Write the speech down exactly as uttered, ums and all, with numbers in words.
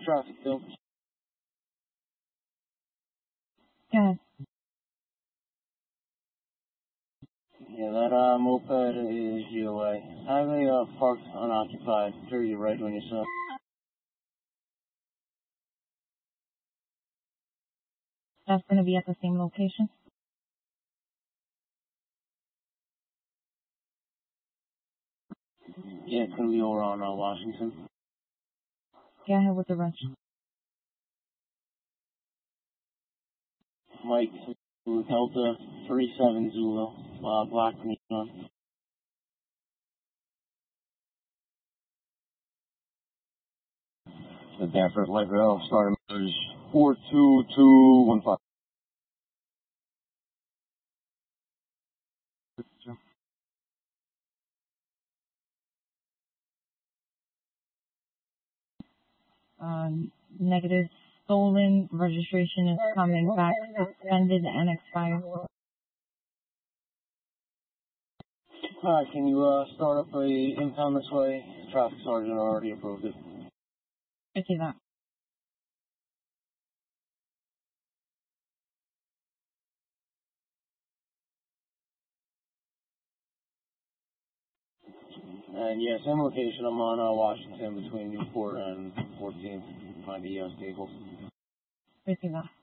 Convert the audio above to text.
traffic still. Yeah. Yeah, that uh, moped is G O A. Have they uh, parked unoccupied? Sure, you're right when you saw. That's going to be at the same location? Yeah, it's going to be over on uh, Washington. Go ahead with the rest. Mike, Delta three seven Zulu, uh, Black Nissan. The Danforth Light Rail starting is four two two one five. Um, negative. Stolen. Registration is coming back. Suspended and expired. Alright, can you uh, start up a impound this way? The traffic sergeant already approved it. I see that. And yeah, same location. I'm on uh, Washington between Newport and fourteenth. Find the uh, staples. I see that.